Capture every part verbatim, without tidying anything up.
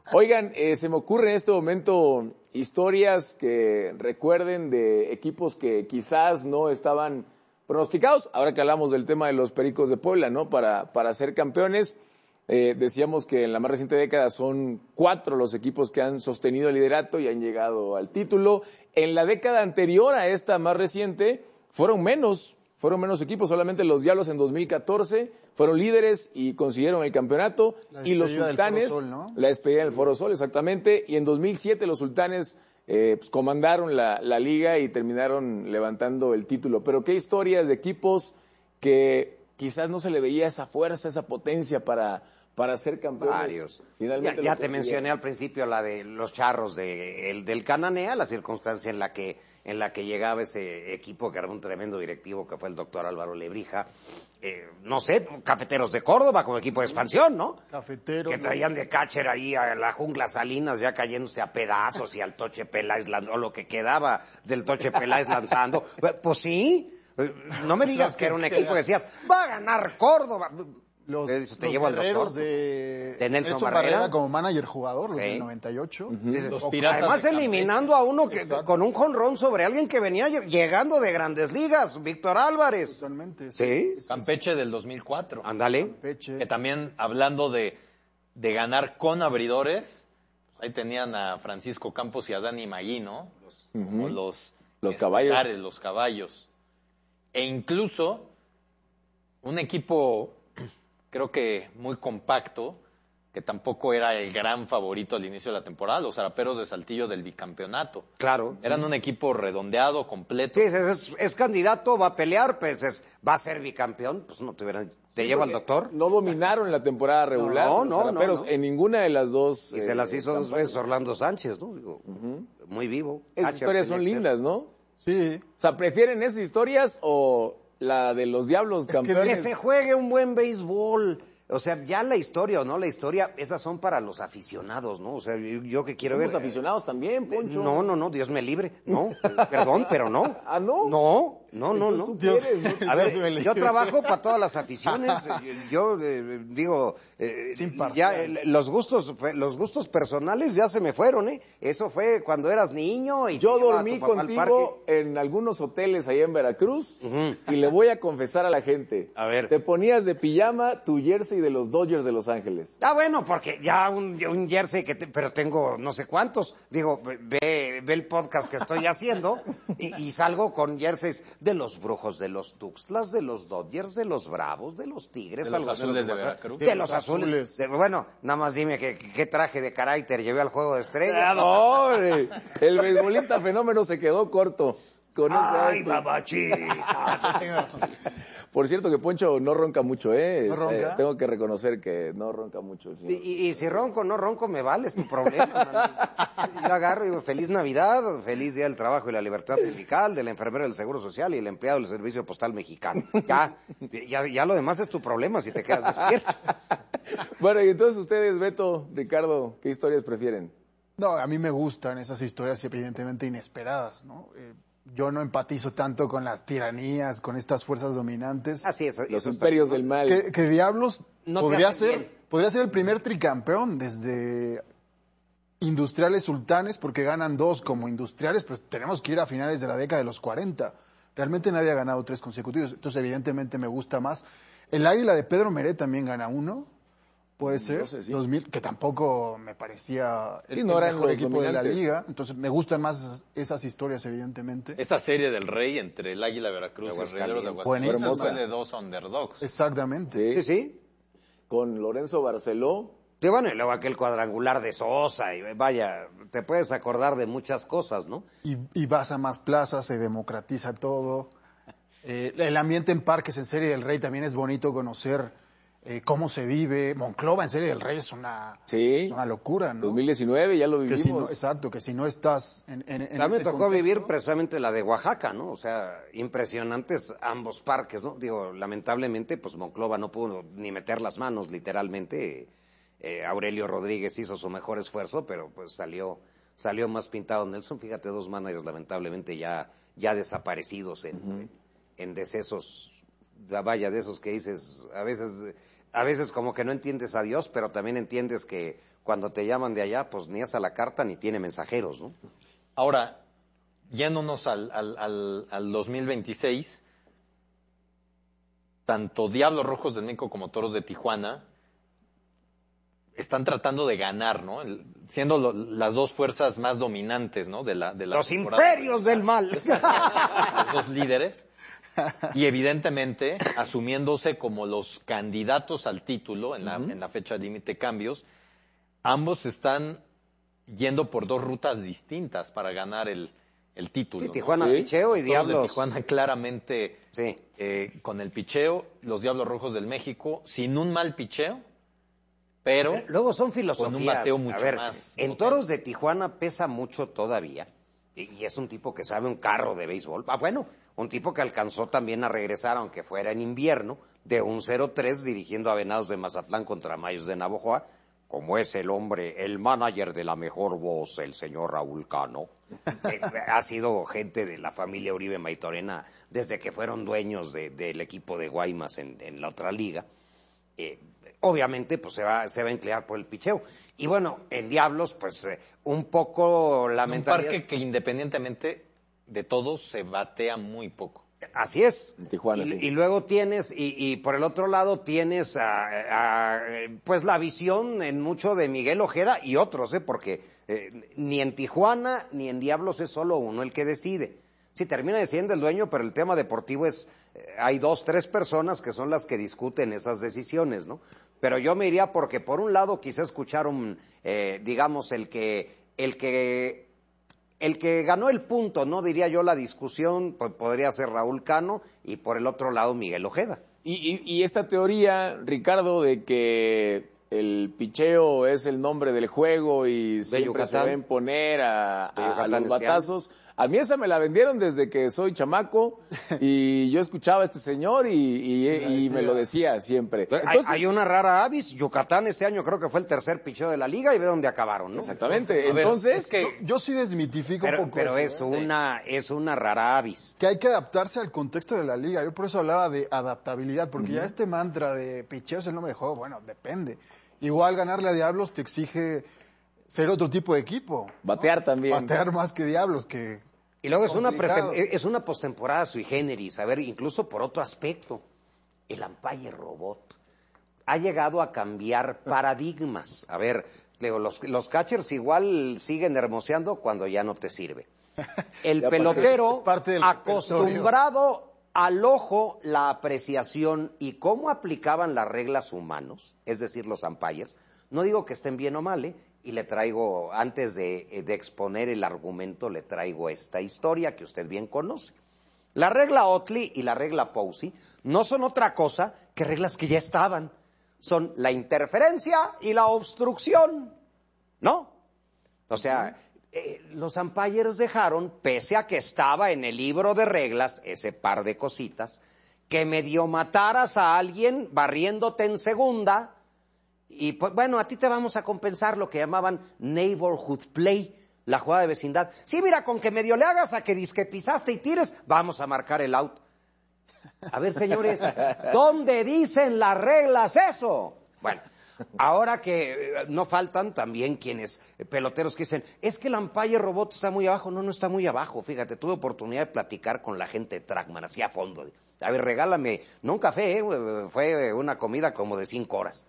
Oigan, eh, se me ocurre en este momento historias que recuerden de equipos que quizás no estaban pronosticados. Ahora que hablamos del tema de los Pericos de Puebla, ¿no? Para, para ser campeones, eh, decíamos que en la más reciente década son cuatro los equipos que han sostenido el liderato y han llegado al título. En la década anterior a esta más reciente, fueron menos, fueron menos equipos. Solamente los Diablos en dos mil catorce fueron líderes y consiguieron el campeonato. Y los Sultanes, Sol, ¿no? la despedida del Foro Sol, exactamente. Y en dos mil siete los Sultanes eh, pues, comandaron la, la liga y terminaron levantando el título. Pero qué historias de equipos que quizás no se le veía esa fuerza, esa potencia para, para ser campeones. Varios. Finalmente ya ya lo te mencioné al principio la de los Charros de, el, del Cananea, la circunstancia en la que en la que llegaba ese equipo, que era un tremendo directivo, que fue el doctor Álvaro Lebrija. Eh, no sé, Cafeteros de Córdoba como equipo de expansión, ¿no? Cafeteros. Que traían de catcher ahí a la Jungla Salinas ya cayéndose a pedazos y al Toche Peláez, o lo que quedaba del Toche Peláez lanzando. Pues sí, no me digas que era un equipo que decías, va a ganar Córdoba. Los, te los llevo al doctor. De, de Nelson, Nelson Barrera. Barrera como manager jugador, los sí. del noventa y ocho. Uh-huh. Los Piratas Además eliminando a uno que, con un jonrón sobre alguien que venía llegando de Grandes Ligas, Víctor Álvarez. Totalmente. Sí. Campeche del dos mil cuatro. Ándale. Campeche. Que también, hablando de, de ganar con abridores, ahí tenían a Francisco Campos y a Dani Magui, ¿no? Los, uh-huh. Como los, los caballos. Los caballos. E incluso un equipo, creo que muy compacto, que tampoco era el gran favorito al inicio de la temporada, los Zaraperos de Saltillo del bicampeonato. Claro. Eran un equipo redondeado, completo. Sí, es, es, es candidato, va a pelear, pues es, va a ser bicampeón, pues no te hubieran... ¿Te sí, lleva el doctor? No dominaron la temporada regular. No, los no, Zaraperos, no, no. en ninguna de las dos. Y eh, se las hizo dos campañas. veces Orlando Sánchez, ¿no? Digo, uh-huh. Muy vivo. Esas H, historias son lindas, ¿no? Sí. O sea, ¿prefieren esas historias o la de los Diablos Es campeones? Que se juegue un buen béisbol. O sea, ya la historia o no la historia, esas son para los aficionados, ¿no? O sea, yo, yo que quiero Somos ver... aficionados también, Poncho. No, no, no, Dios me libre. No, perdón, pero no. ¿Ah, no? No, no, no, no. Dios, quieres, ¿no? A ver, yo trabajo para todas las aficiones. Yo eh, digo, eh, ya eh, los gustos, los gustos personales ya se me fueron, ¿eh? Eso fue cuando eras niño y yo dormí contigo en algunos hoteles allá en Veracruz uh-huh. y le voy a confesar a la gente. A ver. Te ponías de pijama tu jersey de los Dodgers de Los Ángeles. Ah, bueno, porque ya un, un jersey que te, pero tengo no sé cuántos. Digo, ve, ve el podcast que estoy haciendo y, y salgo con jerseys de los Brujos, de los Tuxtlas, de los Dodgers, de los Bravos, de los Tigres. De los Azules de Veracruz. De, de los Azules. azules. De, bueno, nada más dime qué, qué traje de carácter llevé al Juego de Estrellas. No, el beisbolista fenómeno se quedó corto. Con ¡Ay, babachita! Por cierto que Poncho no ronca mucho, ¿eh? ¿No ronca? Eh, tengo que reconocer que no ronca mucho. Y, y, y si ronco o no ronco, me vale, es tu problema. Yo agarro y digo, feliz Navidad, feliz Día del Trabajo y la Libertad Sindical, del enfermero del Seguro Social y el empleado del Servicio Postal Mexicano. Ya, ya, ya lo demás es tu problema si te quedas despierto. Bueno, y entonces ustedes, Beto, Ricardo, ¿qué historias prefieren? No, a mí me gustan esas historias evidentemente inesperadas, ¿no? Eh, yo no empatizo tanto con las tiranías, con estas fuerzas dominantes. Así es. Los imperios está, del mal. Que, que Diablos no podría ser, podría ser el primer tricampeón desde Industriales Sultanes, porque ganan dos como Industriales, pero tenemos que ir a finales de la década de los cuarenta. Realmente nadie ha ganado tres consecutivos, entonces evidentemente me gusta más. El Águila de Pedro Meré también gana uno. Puede ser, no sé, sí. dos mil, que tampoco me parecía el, sí, no el mejor equipo dominantes. de la liga. Entonces me gustan más esas, esas historias, evidentemente. Esa serie del Rey entre el Águila Veracruz y el Rayados de Aguascalientes fue de dos underdogs. Exactamente. Sí, sí. sí. Con Lorenzo Barceló. Sí, bueno, y luego aquel cuadrangular de Sosa, y vaya, te puedes acordar de muchas cosas, ¿no? Y, y vas a más plazas, se democratiza todo. Eh, el ambiente en Parques en Serie del Rey también es bonito conocer. Eh, cómo se vive. Monclova en Serie del Rey es una, sí, es una locura, ¿no? dos mil diecinueve ya lo vivimos. Que si no, exacto, que si no estás en, en, en También me tocó contexto, vivir precisamente la de Oaxaca, ¿no? O sea, impresionantes ambos parques, ¿no? Digo, lamentablemente, pues Monclova no pudo ni meter las manos, literalmente. Eh, Aurelio Rodríguez hizo su mejor esfuerzo, pero pues salió salió más pintado Nelson. Fíjate, dos managers lamentablemente ya, ya desaparecidos en, uh-huh. en decesos. Vaya, de esos que dices, a veces a veces como que no entiendes a Dios, pero también entiendes que cuando te llaman de allá, pues ni es a la carta ni tiene mensajeros, ¿no? Ahora, yéndonos al, al, al, al dos mil veintiséis, tanto Diablos Rojos de México como Toros de Tijuana están tratando de ganar, ¿no? El, siendo lo, las dos fuerzas más dominantes, ¿no? De la, de la Los temporada. imperios del mal. Los dos líderes. Y evidentemente, asumiéndose como los candidatos al título en la, uh-huh. en la fecha límite cambios, ambos están yendo por dos rutas distintas para ganar el, el título. Sí, Tijuana ¿no? picheo y Diablos. De Tijuana claramente sí. eh, con el picheo, los Diablos Rojos del México sin un mal picheo, pero luego son filosofías. Con un bateo mucho a ver, más. En Toros de Tijuana pesa mucho todavía y, y es un tipo que sabe un carro de béisbol. Ah, bueno, un tipo que alcanzó también a regresar, aunque fuera en invierno, de un cero tres dirigiendo a Venados de Mazatlán contra Mayos de Navojoa, como es el hombre, el manager de la mejor voz, el señor Raúl Cano. eh, ha sido gente de la familia Uribe Maitorena desde que fueron dueños de, del equipo de Guaymas en, en la otra liga. Eh, obviamente, pues se va, se va a emplear por el picheo. Y bueno, en Diablos, pues eh, un poco la un mentalidad... parque que independientemente de todos se batea muy poco. Así es. En Tijuana, y, sí. y luego tienes, y, y por el otro lado tienes a, a, pues la visión en mucho de Miguel Ojeda y otros, ¿eh? Porque eh, ni en Tijuana ni en Diablos es solo uno el que decide. Sí, termina decidiendo el dueño, pero el tema deportivo es, eh, hay dos, tres personas que son las que discuten esas decisiones, ¿no? Pero yo me iría porque por un lado quizá escucharon, eh, digamos, el que, el que El que ganó el punto, no diría yo la discusión, pues podría ser Raúl Cano y por el otro lado Miguel Ojeda. Y, y, y esta teoría, Ricardo, de que el picheo es el nombre del juego y siempre Yucatán. se deben poner a, a, a los este batazos. A mí esa me la vendieron desde que soy chamaco y yo escuchaba a este señor y, y, y, y me lo decía siempre. Entonces, hay, hay una rara avis. Yucatán este año creo que fue el tercer picheo de la liga y ve dónde acabaron, ¿no? Exactamente. Ver, Entonces, es que yo, yo sí desmitifico pero, un poco pero eso, es ¿eh? una es una rara avis. Que hay que adaptarse al contexto de la liga. Yo por eso hablaba de adaptabilidad, porque uh-huh. ya este mantra de picheo es el nombre del juego, bueno, depende. Igual ganarle a Diablos te exige ser otro tipo de equipo. Batear ¿no? también. Batear más que Diablos, que... Y luego es una, es una postemporada sui generis, a ver, incluso por otro aspecto, el umpire robot ha llegado a cambiar paradigmas. A ver, los, los catchers igual siguen hermoseando cuando ya no te sirve. El pelotero acostumbrado al ojo, la apreciación y cómo aplicaban las reglas humanos, es decir, los umpires, no digo que estén bien o mal, ¿eh? Y le traigo, antes de, de exponer el argumento, le traigo esta historia que usted bien conoce. La regla Otley y la regla Posey no son otra cosa que reglas que ya estaban. Son la interferencia y la obstrucción, ¿no? O sea, eh, los umpires dejaron, pese a que estaba en el libro de reglas, ese par de cositas, que medio mataras a alguien barriéndote en segunda. Y pues, bueno, a ti te vamos a compensar lo que llamaban neighborhood play, la jugada de vecindad. Sí, mira, con que medio le hagas a que disque pisaste y tires, vamos a marcar el out. A ver, señores, ¿dónde dicen las reglas eso? Bueno, ahora que no faltan también quienes, peloteros que dicen, es que el umpire robot está muy abajo. No, no está muy abajo, fíjate, tuve oportunidad de platicar con la gente de Trackman, así a fondo. A ver, regálame, no un café, ¿eh? Fue una comida como de cinco horas.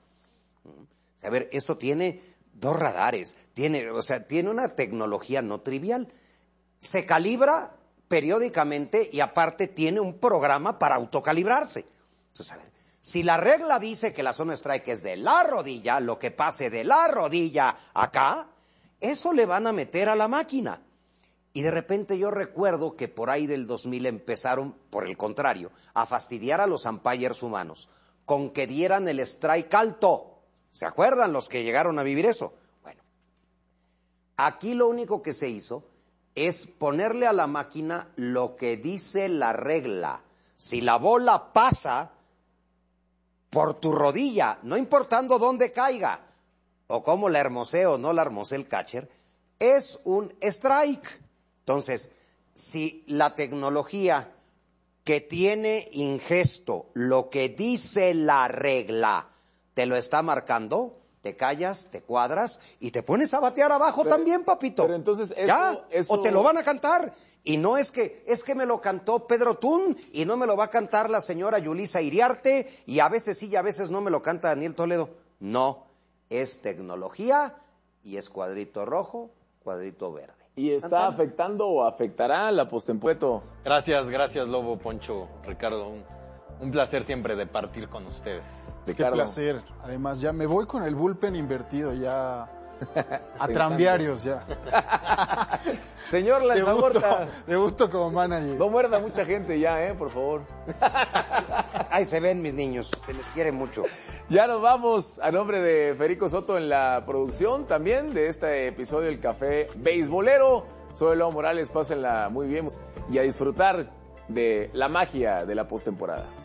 A ver, eso tiene dos radares, tiene, o sea, tiene una tecnología no trivial. Se calibra periódicamente y aparte tiene un programa para autocalibrarse. Entonces, a ver, si la regla dice que la zona strike es de la rodilla, lo que pase de la rodilla acá, eso le van a meter a la máquina. Y de repente yo recuerdo que por ahí del dos mil empezaron, por el contrario, a fastidiar a los umpires humanos con que dieran el strike alto. ¿Se acuerdan los que llegaron a vivir eso? Bueno, aquí lo único que se hizo es ponerle a la máquina lo que dice la regla. Si la bola pasa por tu rodilla, no importando dónde caiga, o cómo la hermosee o no la hermosee el catcher, es un strike. Entonces, si la tecnología que tiene ingesto lo que dice la regla te lo está marcando, te callas, te cuadras y te pones a batear abajo pero, también, papito. Pero entonces eso, ¿Ya? eso... O te lo van a cantar. Y no es que, es que me lo cantó Pedro Tún y no me lo va a cantar la señora Yulisa Iriarte y a veces sí y a veces no me lo canta Daniel Toledo. No, es tecnología y es cuadrito rojo, cuadrito verde. ¿Y está afectando o afectará la postempuesto? Gracias, gracias Lobo, Poncho, Ricardo. Un, un placer siempre de partir con ustedes. Ricardo. Qué placer. Además, ya me voy con el bullpen invertido, ya a tranviarios ya. Señor Lanzagorta. Debuto como manager. No muerda mucha gente ya, eh, por favor. Ahí se ven mis niños, se les quiere mucho. Ya nos vamos, a nombre de Federico Soto en la producción también de este episodio del Café Beisbolero. Soy Lobo Morales, pásenla muy bien y a disfrutar de la magia de la postemporada.